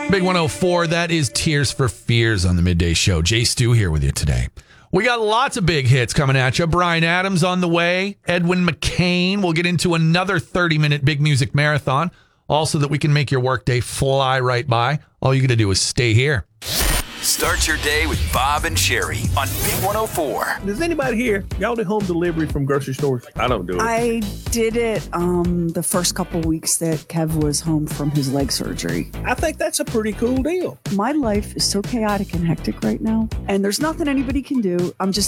Big 104, that is Tears for Fears on the Midday Show. Jay Stu here with you today. We got lots of big hits coming at you. Bryan Adams on the way. Edwin McCain. We'll get into another 30-minute big music marathon. Also that we can make your workday fly right by. All you got to do is stay here. Start your day with Bob and Sherry on Big 104. Does anybody here, y'all do home delivery from grocery stores? I don't do it. I did it the first couple weeks that Kev was home from his leg surgery. I think that's a pretty cool deal. My life is so chaotic and hectic right now, and there's nothing anybody can do. I'm just